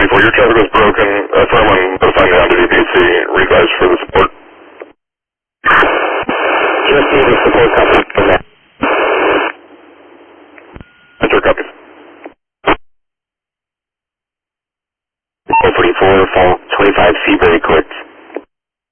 44, your traffic was broken. Affirm on notifying the Honda DPC. Revise for the support. Just need the support copy from that. Enter copies. 44, fall 25 Seabury, clear.